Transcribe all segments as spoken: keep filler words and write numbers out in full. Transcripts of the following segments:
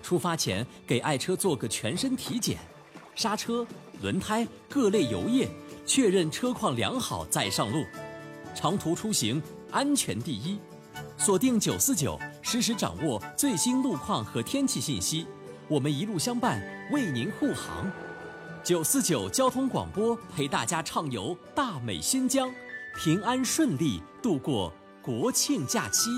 出发前给爱车做个全身体检，刹车、轮胎各类油液，确认车况良好再上路。长途出行安全第一，锁定九四九，实时掌握最新路况和天气信息，我们一路相伴，为您护航。九四九交通广播陪大家畅游大美新疆，平安顺利度过国庆假期。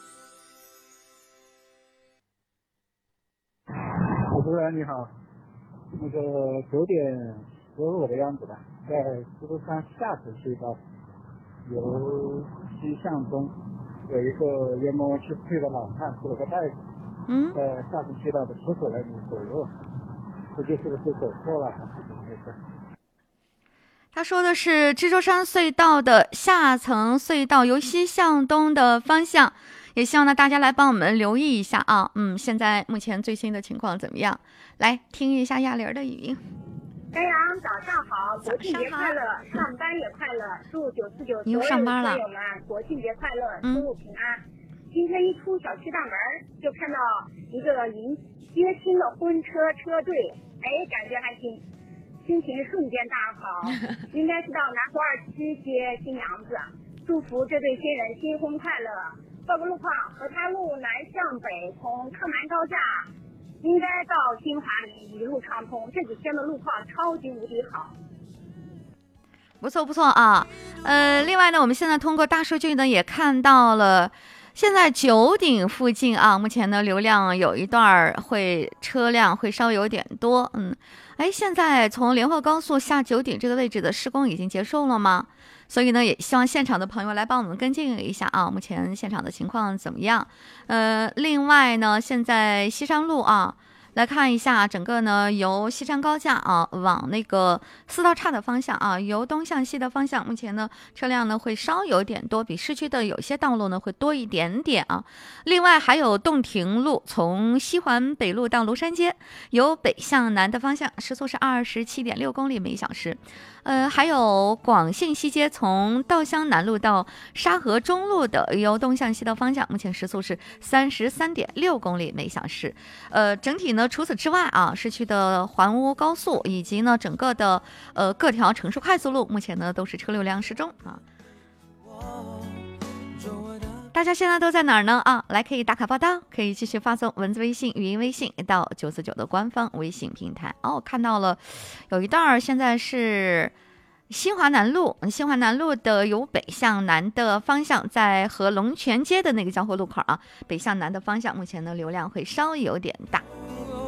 主持人你好，那个九点十五的样子吧，在石头山下池隧道由西向东有一个约莫七十岁的老汉拖了个袋子， 嗯， 在下池隧道的十九来米左右，估计是不是走错了还是怎么回事？ 他说的是支州山隧道的下层隧道由西向东的方向，也希望呢大家来帮我们留意一下啊。嗯，现在目前最新的情况怎么样？来听一下亚玲的语音。 张扬，早上好，国庆节快乐，上班也快乐，祝九四九所有的车友们国庆节快乐，出入平安。今天一出小区大门，就看到一个迎接亲的婚车车队，哎，感觉还挺。心情瞬间大好，应该是到南湖二期接新娘子，祝福这对新人新婚快乐。报个路况，河滩路南向北，从康南高架，应该到金华里一路畅通。这几天的路况超级无敌好。 不错不错啊，呃，另外呢，我们现在通过大数据呢也看到了。现在九鼎附近啊，目前呢流量有一段会车辆会稍微有点多，嗯，哎，现在从联合高速下九鼎这个位置的施工已经结束了吗？所以呢，也希望现场的朋友来帮我们跟进一下啊，目前现场的情况怎么样？呃，另外呢，现在西山路啊。来看一下整个呢，由西山高架啊往那个四道岔的方向啊，由东向西的方向，目前呢车辆呢会稍有点多，比市区的有些道路呢会多一点点啊。另外还有洞庭路，从西环北路到庐山街，由北向南的方向，时速是二十七点六公里每小时。呃，还有广信西街，从稻香南路到沙河中路的由东向西的方向，目前时速是三十三点六公里每小时。呃，整体呢，除此之外啊，市区的环乌高速以及呢整个的呃各条城市快速路，目前呢都是车流量适中啊。大家现在都在哪儿呢？啊，来可以打卡报道，可以继续发送文字微信、语音微信到九四九的官方微信平台。哦，看到了，有一段现在是新华南路，新华南路的由北向南的方向，在和龙泉街的那个交汇路口啊，北向南的方向，目前呢流量会稍微有点大。